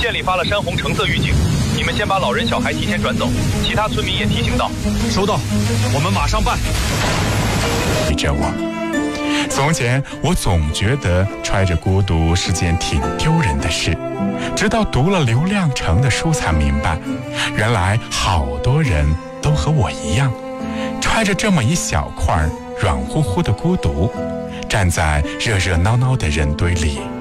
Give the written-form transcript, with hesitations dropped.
县里发了山洪橙色预警，你们先把老人小孩提前转走，其他村民也提醒到。 收到，我们马上办。 陪着我。从前我总觉得揣着孤独是件挺丢人的事，直到读了刘亮程的书才明白，原来好多人都和我一样，揣着这么一小块软乎乎的孤独，站在热热闹闹的人堆里，